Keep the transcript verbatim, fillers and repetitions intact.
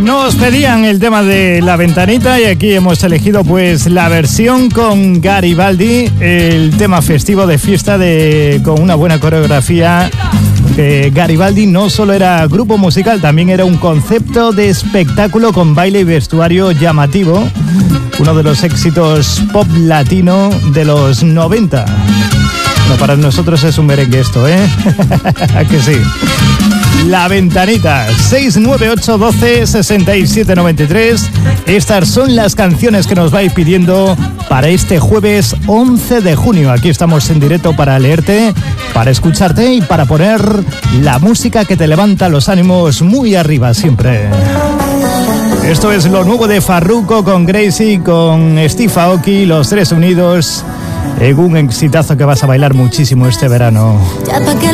Nos pedían el tema de La Ventanita y aquí hemos elegido pues la versión con Garibaldi, el tema festivo de fiesta de con una buena coreografía. Eh, Garibaldi no solo era grupo musical, también era un concepto de espectáculo con baile y vestuario llamativo, uno de los éxitos pop latino de los noventa. Bueno, para nosotros es un merengue esto, ¿eh? Que sí. La Ventanita, seis nueve ocho uno dos seis siete nueve tres. Estas son las canciones que nos vais pidiendo para este jueves once de junio. Aquí estamos en directo para leerte, para escucharte y para poner la música que te levanta los ánimos muy arriba siempre. Esto es lo nuevo de Farruko con Gracie, con Steve Aoki, los tres unidos en un exitazo que vas a bailar muchísimo este verano. Ya pa' que